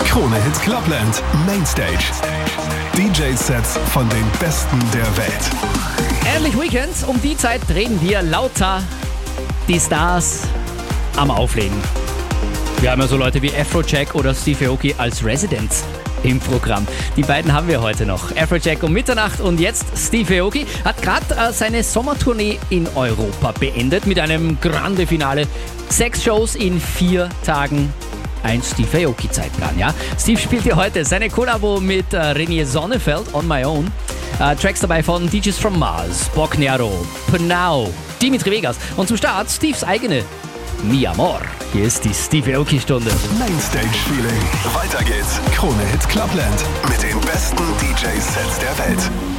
Krone Hits Clubland Mainstage. DJ-Sets von den Besten der Welt. Endlich Weekend, um die Zeit drehen wir lauter die Stars am Auflegen. Wir haben ja so Leute wie Afrojack oder Steve Aoki als Residents im Programm. Die beiden haben wir heute noch. Afrojack um Mitternacht und jetzt Steve Aoki hat gerade seine Sommertournee in Europa beendet mit einem grande Finale. 6 Shows in 4 Tagen. Ein Steve Aoki-Zeitplan, ja. Steve spielt hier heute seine Kollabo mit René Sonnefeld, On My Own. Tracks dabei von DJs from Mars, Bognero, Pnau, Dimitri Vegas. Und zum Start Steves eigene Mi Amor. Hier ist die Steve Aoki-Stunde. Mainstage-Feeling. Weiter geht's. Krone Hits Clubland mit den besten DJ-Sets der Welt.